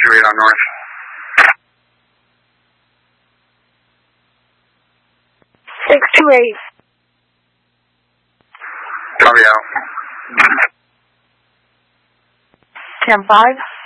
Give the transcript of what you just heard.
628 on north. Six two eight. Copy out. 10-5.